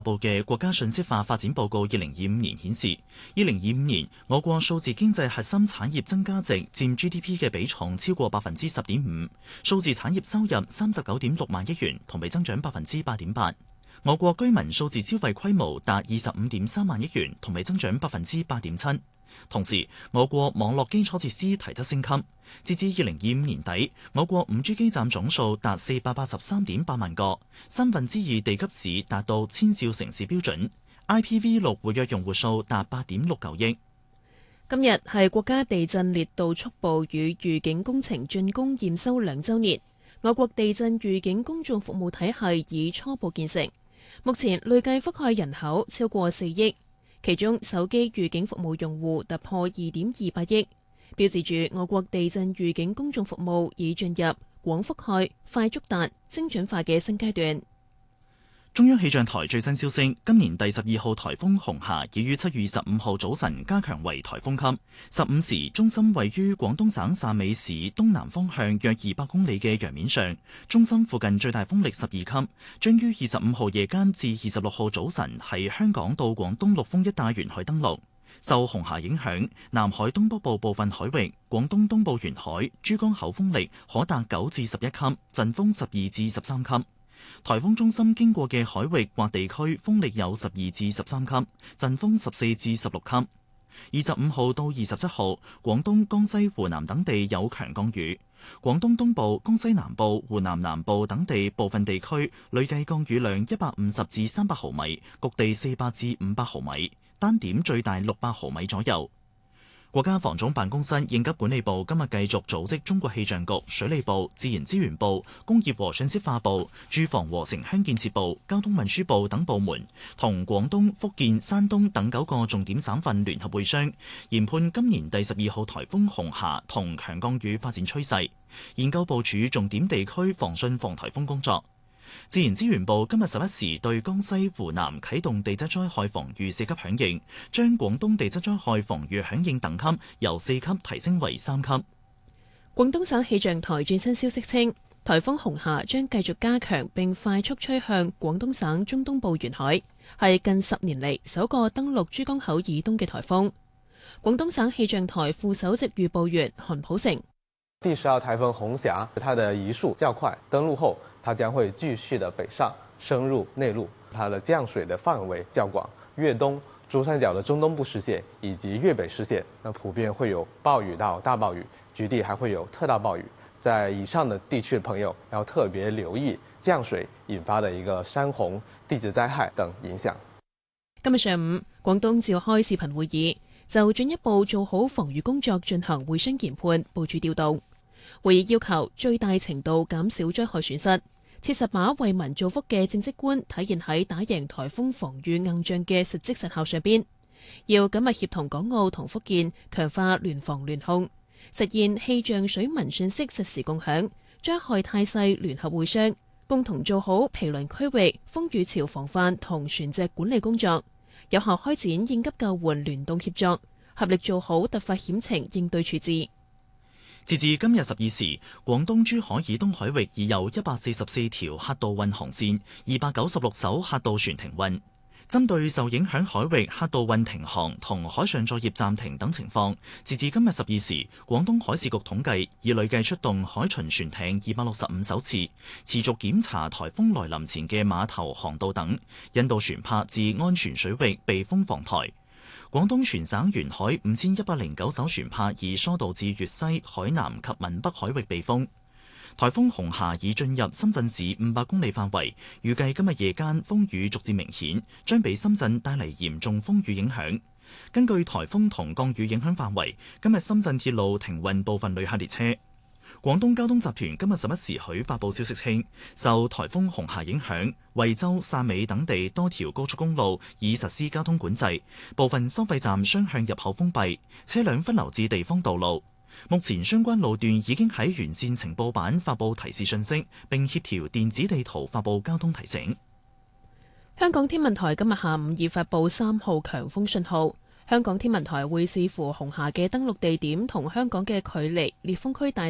部嘅國家信息化發展報告2025年顯示，2025年我國數字經濟核心產業增加值佔 GDP 嘅比重超過10.5%，數字產業收入39.6萬億元，同比增長8.8%。我國居民數字消費規模達25.3萬億元，同比增長8.7%。同時，我國網絡基礎設施提質升級，截至2025年底，我國 5G 基站總數達483.8萬個，2/3地級市達到千兆城市標準 ，IPv6 活躍用戶數達8.69億。 今日係國家地震烈度速報與預警工程竣工驗收2週年，我國地震預警公眾服務體系已初步建成，目前累計覆蓋人口超過4億。其中手機預警服務用戶突破2.28億，標誌住我國地震預警公眾服務已進入廣覆蓋、快速達、精準化嘅新階段。 中央氣象台最新消息，今年第12號颱風紅霞已於7月25號早晨加強為颱風級，15時中心位於廣東省汕尾市東南方向約200公里嘅洋面上，中心附近最大風力12級，將於25號夜間至26號早晨喺香港到廣東陸豐一帶沿海登陸。受紅霞影響，南海東北部部分海域、廣東東部沿海、珠江口風力可達9至11級，陣風12至13級。颱風中心經過嘅海域或地區風力有12至13級，陣風14至16級。25號到27號，廣東、江西、湖南等地有強降雨。廣東東部、江西南部、湖南南部等地部分地區累計降雨量150至300毫米，局地400至500毫米，單點最大600毫米左右。國家防總辦公室應急管理部今日繼續組織中國氣象局、水利部、自然資源部、工業和信息化部、住房和城鄉建設部、交通運輸部等部門，同廣東、福建、山東等9個重點省份聯合會商，研判今年第12號颱風紅霞同強降雨發展趨勢，研究部署重點地區防汛防颱風工作。自然資源部今日11時對江西、湖南啟動地質災害防禦4級響應，將廣東地質災害防禦響應等級由4級提升為3級。 廣東省氣象台最新消息稱，颱風紅霞將繼續加強並快速吹向廣東省中東部沿海，係近10年嚟首個登陸珠江口以東嘅颱風。廣東省氣象台副首席預報員韓普成： 第10號颱風紅霞，它的移速較快，登陸後它將會繼續的北上，深入內陸，它的降水的範圍較廣，粵東、珠三角的中東部市縣以及粵北市縣，那普遍會有暴雨到大暴雨，局地還會有特大暴雨。在以上的地區的朋友要特別留意降水引發的一個山洪、地質災害等影響。 今日上午，廣東召開視頻會議，就進一步做好防禦工作進行會商研判、部署調動。會議要求最大程度減少災害損失，切實把為民造福嘅政績觀體現喺打贏颱風防禦硬仗嘅實績實效上邊。要緊密協同港澳同福建強化聯防聯控，實現氣象水文信息實時共享，災害態勢聯合會商，共同做好毗鄰區域風雨潮防範同船隻管理工作，有效開展應急救援聯動協作，合力做好突發險情應對處置。 截至今日12時，廣東珠海以東海域已有144條客渡運航線，296艘客渡船停運。針對受影響海域客渡運停航同海上作業暫停等情況，截至今日12時，廣東海事局統計已累計出動海巡船艇265艘次，持續檢查颱風來臨前嘅碼頭、航道等，引導船舶至安全水域避風防台。廣東全省沿海5109艘船舶已疏導至粵西、海南及閩北海域避風。颱風紅霞已進入深圳市500公里範圍，預計今日夜間風雨逐漸明顯，將俾深圳帶嚟嚴重風雨影響。根據颱風同降雨影響範圍，今日深圳鐵路停運部分旅客列車。廣東交通集團今日11時許發佈消息稱，受颱風紅霞影響，惠州、汕尾等地多條高速公路已實施交通管制，部分收費站雙向入口封閉，車輛分流至地方道路。目前相關路段已經喺完善情報板發佈提示信息，並協調電子地圖發佈交通提醒。 香港天文台今日下午已發佈3號強風信號。香港天文台會視乎紅霞嘅登陸地點同香港嘅距離、烈風區大細，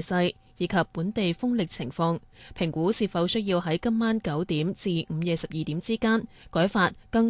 以及本地風力情況，評估是否需要喺今晚9點至午夜12點之間改發更